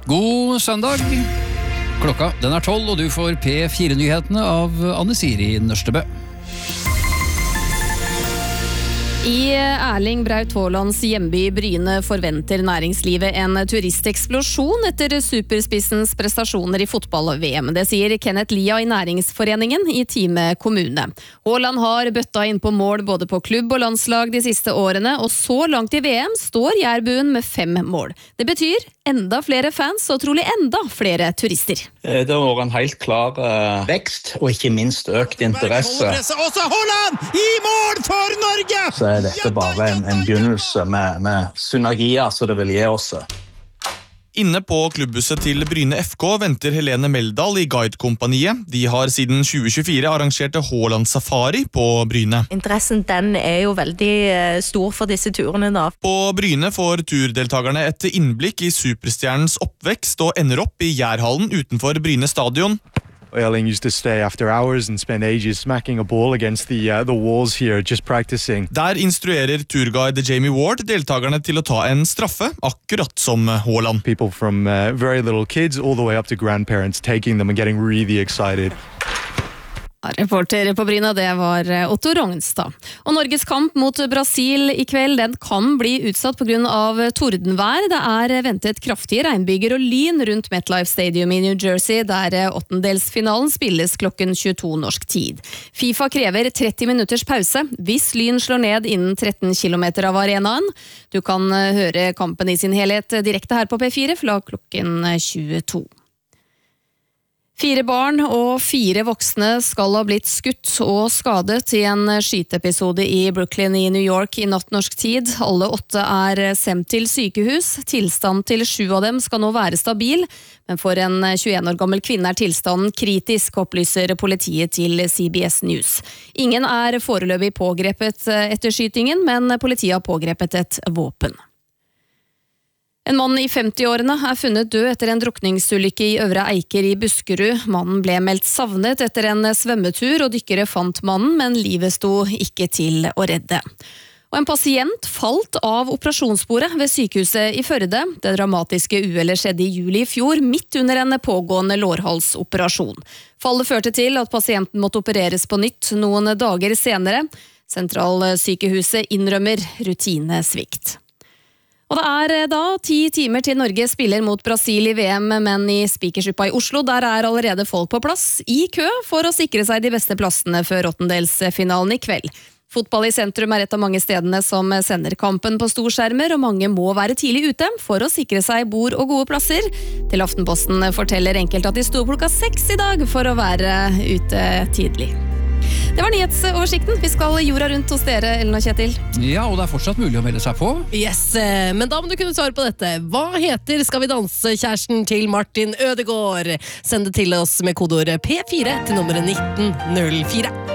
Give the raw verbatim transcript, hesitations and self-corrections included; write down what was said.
God søndag. Klokka den er tolv, og du får P fire-nyhetene av Anne Siri Nørstebø. I Erling Braut Haalands hjemby Bryne forventer næringslivet en turisteksplosjon etter superspissens prestasjoner i fotball-V M. Det sier Kenneth Lia i Næringsforeningen i Time kommune. Haaland har bøtta inn på mål både på klubb og landslag de siste årene, og så langt i V M står Jærbuen med fem mål. Det betyr enda flere fans og trolig enda flere turister. Det har vært en helt klar uh, vekst, og ikke minst økt interesse. Og så Haaland i mål for Norge! Så er dette bare en, en begynnelse med, med synergier, så det vil gi oss. Inne på klubbhuset til Bryne F K venter Helene Meldal i Guidekompaniet. De har siden tjue tjuefire arrangerte Haaland Safari på Bryne. Interessen den er jo veldig stor for disse turene da. På Bryne får turdeltagerne et innblikk i superstjernens oppvekst og ender opp i Jærhallen utenfor Bryne stadion. Erling used to stay after hours and spend ages smacking a ball against the, uh, the walls here, just practicing. Der instruerer turguide Jamie Ward deltagerne til å ta en straffe, akkurat som Haaland. People from uh, very little kids all the way up to grandparents taking them and getting really excited. Reporter på Bryna, det var Otto Rognstad. Og Norges kamp mot Brasil i kveld, den kan bli utsatt på grunn av tordenvær. Det er ventet kraftige regnbyger og lyn rundt MetLife Stadium i New Jersey, der åttendelsfinalen spilles klokken tjueto norsk tid. FIFA krever tretti minutters pause hvis lyn slår ned innen tretten kilometer av arenaen. Du kan høre kampen i sin helhet direkte her på P fire fra klokken tjueto. Fire barn og fire voksne skal ha blitt skutt og skadet i en skyteepisode i Brooklyn i New York i natt norsk tid. Alle åtte er sendt til sykehus. Tilstand til sju av dem skal nå være stabil, men for en tjueen år gammel kvinne er tilstanden kritisk, opplyser politiet til C B S News. Ingen er foreløpig pågrepet etter skytingen, men politiet har pågrepet et våpen. En mann i femti-årene er funnet død etter en drukningsulykke i Øvre Eiker i Buskerud. Mannen ble meldt savnet etter en svømmetur, og dykkere fant mannen, men livet sto ikke til å redde. Og en pasient falt av operasjonsbordet ved sykehuset i Førde. Det dramatiske uhellet skjedde i juli i fjor, midt under en pågående lårhalsoperasjon. Fallet førte til at pasienten måtte opereres på nytt noen dager senere. Sentralsykehuset innrømmer rutinesvikt. Og det er da ti timer til Norge spiller mot Brasil i V M, men i Spikersuppa i Oslo, der er allerede folk på plass i kø for å sikre seg de beste plassene før åttendelsfinalen i kveld. Fotball i sentrum er et av mange stedene som sender kampen på storskjermer, og mange må være tidlig ute for å sikre seg bord og gode plasser. Til Aftenposten forteller enkelt at de sto klokka seks i dag for å være ute tidlig. Det var nyhetsoversikten. Vi skal jorda rundt hos dere, Ellen og Kjetil. Ja, og det er fortsatt mulig å melde seg på. Yes, men da må du kunne svare på dette. Hva heter Skal vi danse kjæresten til Martin Ødegaard? Send det til oss med kodeord P fire til nummeret nitten null fire.